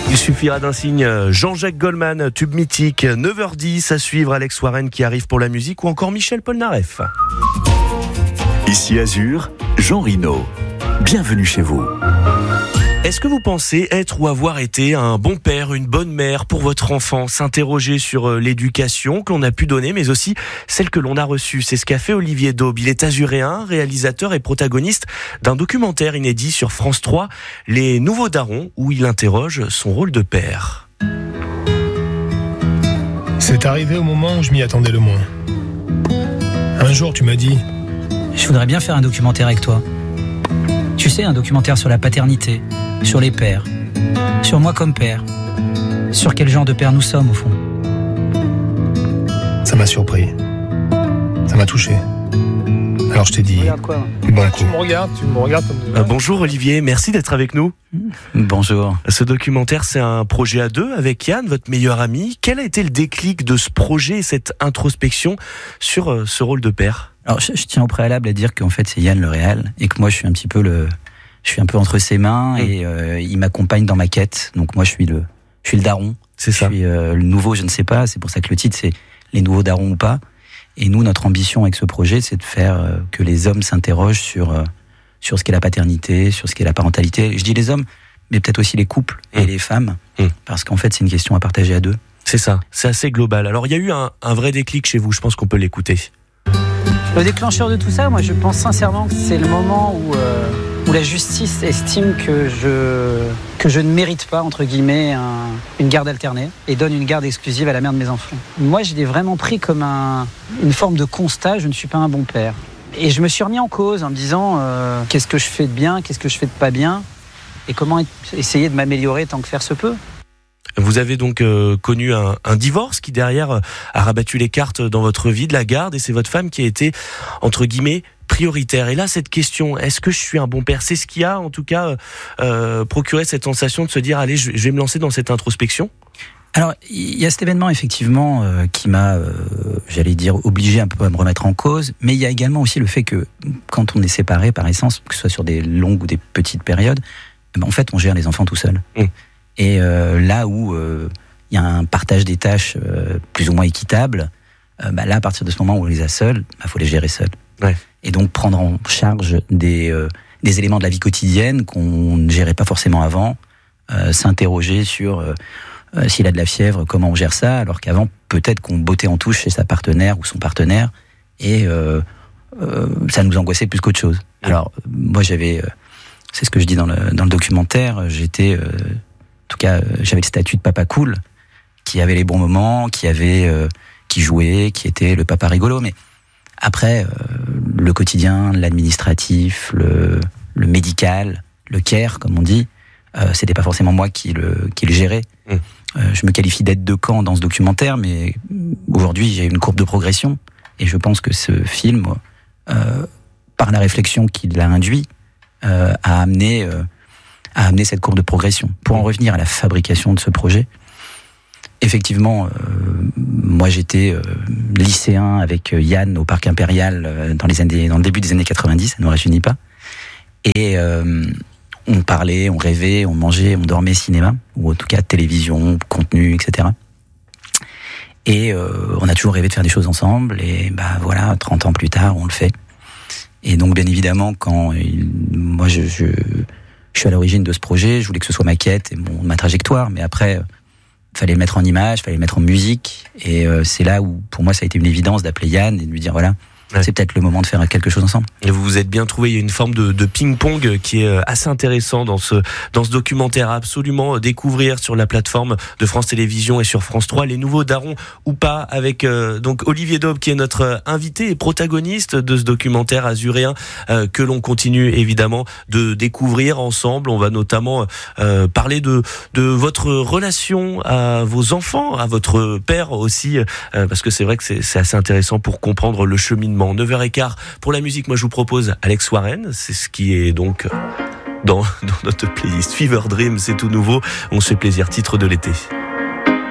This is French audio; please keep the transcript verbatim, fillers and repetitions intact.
Il suffira d'un signe. Jean-Jacques Goldman, tube mythique, neuf heures dix, à suivre Alex Warren qui arrive pour la musique ou encore Michel Polnareff. Ici Azur, Jean Rino. Bienvenue chez vous. Est-ce que vous pensez être ou avoir été un bon père, une bonne mère pour votre enfant? S'interroger sur l'éducation que l'on a pu donner, mais aussi celle que l'on a reçue. C'est ce qu'a fait Olivier Daube. Il est azuréen, réalisateur et protagoniste d'un documentaire inédit sur France trois, Les Nouveaux Darons, où il interroge son rôle de père. C'est arrivé au moment où je m'y attendais le moins. Un jour, tu m'as dit... Je voudrais bien faire un documentaire avec toi. Tu sais, un documentaire sur la paternité, sur les pères, sur moi comme père, sur quel genre de père nous sommes au fond. Ça m'a surpris. Ça m'a touché. Alors je t'ai dit... Regarde quoi, bon coup. Tu me regardes, tu me regardes comme... Euh, bonjour Olivier, merci d'être avec nous. Bonjour. Ce documentaire, c'est un projet à deux avec Yann, votre meilleur ami. Quel a été le déclic de ce projet, cette introspection sur euh, ce rôle de père ? Alors je, je tiens au préalable à dire qu'en fait c'est Yann le réal et que moi je suis un petit peu le... Je suis un peu entre ses mains mmh. et euh, il m'accompagne dans ma quête. Donc moi je suis le, je suis le daron. C'est ça. Je suis euh, le nouveau, je ne sais pas. C'est pour ça que le titre c'est Les Nouveaux Darons ou pas. Et nous, notre ambition avec ce projet, c'est de faire euh, que les hommes s'interrogent sur euh, sur ce qu'est la paternité, sur ce qu'est la parentalité. Je dis les hommes, mais peut-être aussi les couples et mmh. les femmes, mmh. parce qu'en fait c'est une question à partager à deux. C'est ça. C'est assez global. Alors il y a eu un, un vrai déclic chez vous. Je pense qu'on peut l'écouter. Le déclencheur de tout ça, moi je pense sincèrement que c'est le moment où, euh, où la justice estime que je, que je ne mérite pas, entre guillemets, un, une garde alternée et donne une garde exclusive à la mère de mes enfants. Moi je l'ai vraiment pris comme un, une forme de constat, je ne suis pas un bon père. Et je me suis remis en cause en me disant euh, qu'est-ce que je fais de bien, qu'est-ce que je fais de pas bien et comment essayer de m'améliorer tant que faire se peut. Vous avez donc euh, connu un, un divorce qui derrière euh, a rabattu les cartes dans votre vie de la garde et c'est votre femme qui a été entre guillemets prioritaire. Et là cette question, est-ce que je suis un bon père, c'est ce qui a en tout cas euh, procuré cette sensation de se dire allez je, je vais me lancer dans cette introspection? Alors il y a cet événement effectivement euh, qui m'a, euh, j'allais dire, obligé un peu à me remettre en cause, mais il y a également aussi le fait que quand on est séparé par essence, que ce soit sur des longues ou des petites périodes, ben, en fait on gère les enfants tout seul. Mmh. Et euh, là où il euh, y a un partage des tâches euh, plus ou moins équitable, euh, bah là, à partir de ce moment où on les a seuls, il bah, faut les gérer seuls. Ouais. Et donc prendre en charge des, euh, des éléments de la vie quotidienne qu'on ne gérait pas forcément avant, euh, s'interroger sur euh, euh, s'il a de la fièvre, comment on gère ça, alors qu'avant, peut-être qu'on bottait en touche chez sa partenaire ou son partenaire, et euh, euh, ça nous angoissait plus qu'autre chose. Ouais. Alors, moi, j'avais... Euh, c'est ce que je dis dans le, dans le documentaire, j'étais... Euh, En tout cas, j'avais le statut de papa cool, qui avait les bons moments, qui avait, euh, qui jouait, qui était le papa rigolo. Mais après, euh, le quotidien, l'administratif, le, le médical, le care, comme on dit, euh, c'était pas forcément moi qui le, qui le gérais. Mmh. Euh, je me qualifie d'aide de camp dans ce documentaire, mais aujourd'hui, j'ai une courbe de progression. Et je pense que ce film, euh, par la réflexion qu'il a induit, euh, a amené... Euh, à amener cette courbe de progression. Pour en revenir à la fabrication de ce projet, effectivement, euh, moi j'étais euh, lycéen avec Yann au Parc Impérial euh, dans, les années, dans le début des années quatre-vingt-dix, ça ne nous rajeunit pas. Et euh, on parlait, on rêvait, on mangeait, on dormait cinéma, ou en tout cas télévision, contenu, et cetera. Et euh, on a toujours rêvé de faire des choses ensemble, et bah voilà, trente ans plus tard, on le fait. Et donc bien évidemment, quand il, moi je... je Je suis à l'origine de ce projet, je voulais que ce soit ma quête et mon, ma trajectoire, mais après, il euh, fallait le mettre en image, il fallait le mettre en musique, et euh, c'est là où, pour moi, ça a été une évidence d'appeler Yann et de lui dire, voilà, ouais. c'est peut-être le moment de faire quelque chose ensemble. Et vous vous êtes bien trouvé, il y a une forme de, de ping-pong qui est assez intéressant dans ce, dans ce documentaire à absolument découvrir sur la plateforme de France Télévisions et sur France trois, Les Nouveaux Darons ou pas, avec euh, donc Olivier Daube qui est notre invité et protagoniste de ce documentaire azuréen euh, que l'on continue évidemment de découvrir ensemble. On va notamment euh, parler de, de votre relation à vos enfants, à votre père aussi, euh, parce que c'est vrai que c'est, c'est assez intéressant pour comprendre le cheminement. neuf heures quinze pour la musique, moi je vous propose Alex Warren, c'est ce qui est donc dans, dans notre playlist Fever Dream, c'est tout nouveau, on se fait plaisir, titre de l'été.